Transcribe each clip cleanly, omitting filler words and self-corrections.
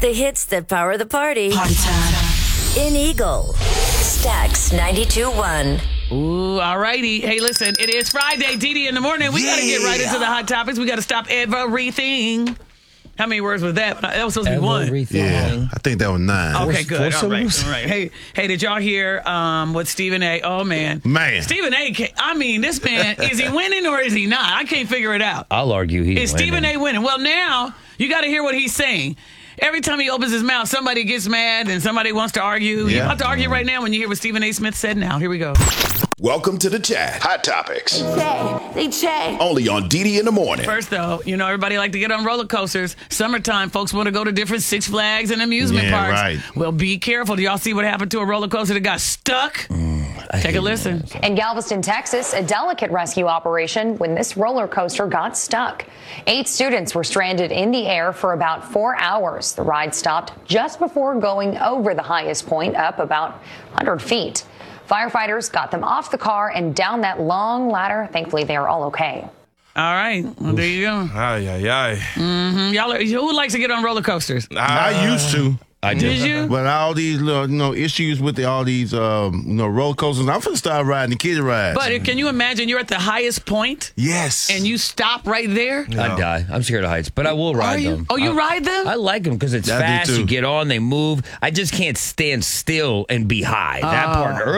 The hits that power the party. Party time. In Eagle. Stax 92.1. Ooh, all righty. Hey, listen, it is Friday, DD in the morning. We got to get right into the hot topics. We got to stop everything. How many words was that? That was supposed to be one. Yeah, I think that was 9. Okay, good. All right. Hey, did y'all hear what Stephen A? Oh, man. Stephen A, this man, is he winning or is he not? I can't figure it out. I'll argue he's winning. Is Stephen A winning? Well, now you got to hear what he's saying. Every time he opens his mouth, somebody gets mad and somebody wants to argue. You about to argue right now when you hear what Stephen A. Smith said now. Here we go. Welcome to the chat. Hot Topics. They check. Only on DD in the morning. First, though, everybody like to get on roller coasters. Summertime, folks want to go to different Six Flags and amusement parks. Right. Well, be careful. Do y'all see what happened to a roller coaster that got stuck? Take a listen. In Galveston, Texas, a delicate rescue operation when this roller coaster got stuck. 8 students were stranded in the air for about 4 hours. The ride stopped just before going over the highest point, up about 100 feet. Firefighters got them off the car and down that long ladder. Thankfully, they are all okay. All right. Well, there you go. Y'all, who likes to get on roller coasters? I used to. I Did you? But all these issues with all these roller coasters, I'm finna start riding the kiddie rides. But can you imagine you're at the highest point? Yes. And you stop right there? I'd die. I'm scared of heights, but I will ride them. Oh, you ride them? I like them because it's fast. You get on, they move. I just can't stand still and be high. That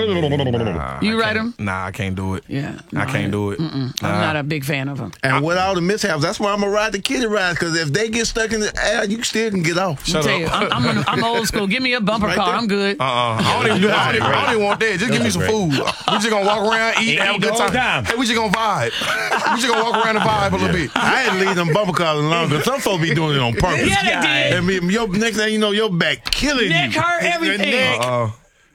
part. You ride them? Nah, I can't do it. Yeah. I can't do it. I'm not a big fan of them. And with all the mishaps, that's why I'm gonna ride the kiddie rides, because if they get stuck in the air, you still can get off. I'll tell you, I'm old school. Give me a bumper car. I'm good. I don't even want that. Just give me some food. We just gonna walk around, eat, have a good time. Hey, we just gonna vibe. We just gonna walk around and vibe a little bit. I had to leave them bumper cars alone because some folks be doing it on purpose. Yeah, they did. And next thing you know, your back killing Neck you. hurt, everything.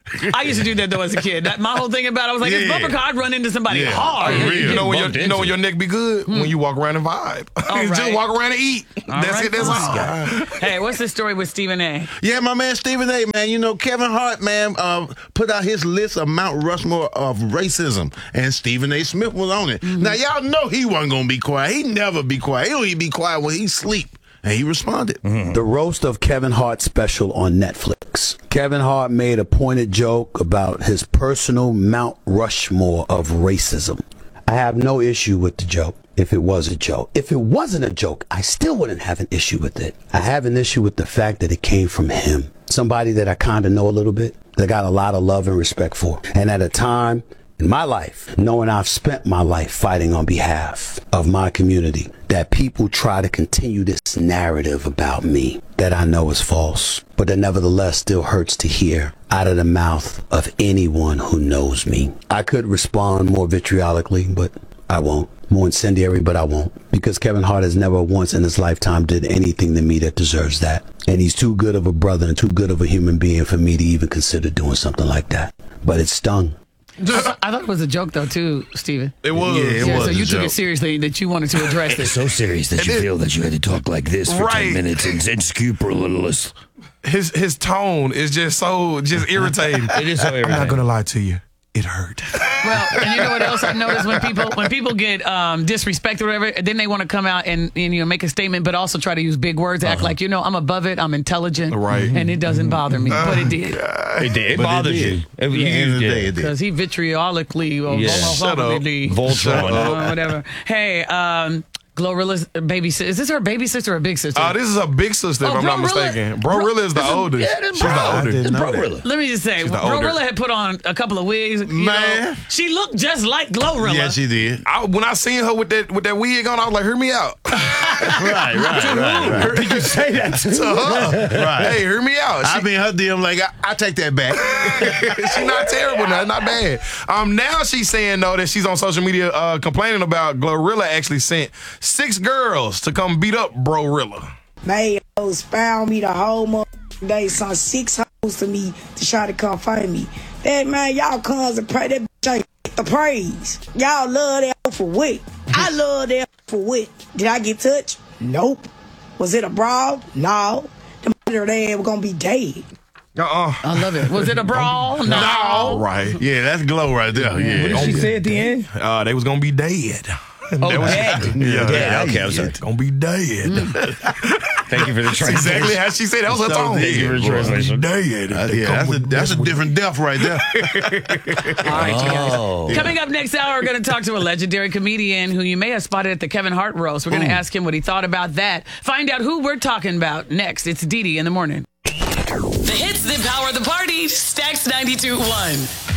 I used to do that though as a kid. My whole thing about it, I was like, this bumper car, I'd run into somebody hard. You know when your neck be good? When you walk around and vibe. Just walk around and eat. That's it. That's all. Hey, what's the story with Stephen A? Yeah, my man Stephen A, man. Kevin Hart, man, put out his list of Mount Rushmore of racism, and Stephen A. Smith was on it. Now, y'all know he wasn't going to be quiet. He never be quiet. He only be quiet when he sleep. And he responded. The roast of Kevin Hart special on Netflix. Kevin Hart made a pointed joke about his personal Mount Rushmore of racism. I have no issue with the joke if it was a joke. If it wasn't a joke, I still wouldn't have an issue with it. I have an issue with the fact that it came from him. Somebody that I kind of know a little bit, that I got a lot of love and respect for. And at a time in my life, knowing I've spent my life fighting on behalf of my community, that people try to continue this narrative about me that I know is false, but that nevertheless still hurts to hear out of the mouth of anyone who knows me. I could respond more vitriolically, but I won't. More incendiary, but I won't. Because Kevin Hart has never once in his lifetime did anything to me that deserves that. And he's too good of a brother and too good of a human being for me to even consider doing something like that. But it stung. I thought it was a joke, though, too, Stephen. It was. Yeah, it was so you a took joke. it seriously that you wanted to address it. So serious that you feel that you had to talk like this for 10 minutes and scrupulous. His tone is just irritating. It is so irritating. I'm not gonna lie to you. It hurt. Well, and you know what else I've noticed when people get disrespected or whatever, then they want to come out and make a statement, but also try to use big words, act like I'm above it, I'm intelligent, right? And it doesn't bother me, but it did. It did. It bothered you. At the end of the day, it did. Because he vitriolically, Voltron, whatever. Hey, Glorilla's baby sister. Is this her baby sister or big sister? This is her big sister, if I'm not mistaken. Brorilla is the oldest. She's the oldest. Let me just say, Glorilla had put on a couple of wigs. Man. She looked just like Glorilla. Yeah, she did. When I seen her with that wig on, I was like, hear me out. Right. Did you say that to her? Right. Hey, hear me out. I mean, her DM, like, I take that back. She's not terrible now, not bad. Now she's saying, though, that she's on social media complaining about Glorilla actually sent 6 girls to come beat up Brorilla. Man, hoes found me the whole day. Sent 6 hoes to me to try to come find me. That man, y'all comes and pray that bitch ain't the praise. Y'all love that for what? I love that for what? Did I get touched? Nope. Was it a brawl? No. The mother they were gonna be dead. I love it. Was it a brawl? No. Right. Yeah, that's glow right there. Yeah. What did she say at the end? They was gonna be dead. Dead. Yeah. Okay, I'm sorry. Gonna be dead. Thank you for the That's translation. exactly how she said. That was her tone. Thank you for the translation. That's a different death right there. All right, you guys. Coming up next hour, we're going to talk to a legendary comedian who you may have spotted at the Kevin Hart roast. We're going to ask him what he thought about that. Find out who we're talking about next. It's Dee Dee in the morning. The hits that power the party. Stacks 92.1.